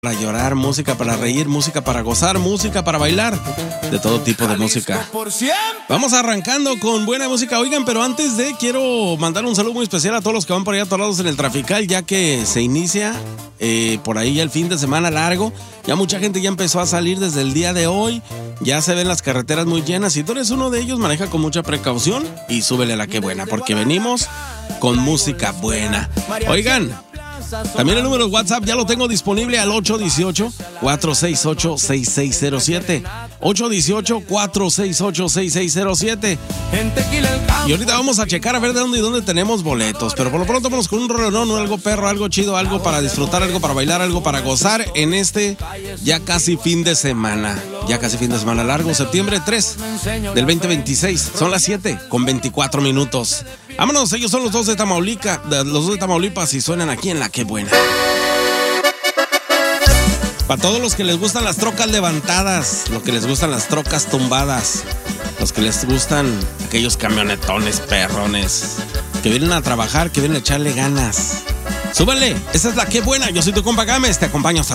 Para llorar, música para reír, música para gozar, música para bailar, de todo tipo de música. Vamos arrancando con buena música, oigan, pero antes de quiero mandar un saludo muy especial a todos los que van por allá atorados en el trafical, ya que se inicia por ahí ya el fin de semana largo. Ya mucha gente ya empezó a salir desde el día de hoy, ya se ven las carreteras muy llenas. Si tú eres uno de ellos, maneja con mucha precaución y súbele a la que buena, porque venimos con música buena. Oigan, también el número de WhatsApp ya lo tengo disponible al 818-468-6607. 818-468-6607. Y ahorita vamos a checar a ver de dónde tenemos boletos. Pero por lo pronto vamos con un rolonón, algo perro, algo chido, algo para disfrutar, algo para bailar, algo para gozar en este ya casi fin de semana. Ya casi fin de semana largo, septiembre 3 del 2026. Son las 7:24. Vámonos, ellos son los dos de Tamaulipas y suenan aquí en La Qué Buena. Para todos los que les gustan las trocas levantadas, los que les gustan las trocas tumbadas, los que les gustan aquellos camionetones perrones, que vienen a trabajar, que vienen a echarle ganas. Súbele, esa es La Qué Buena. Yo soy tu compa Gámez, te acompaño hasta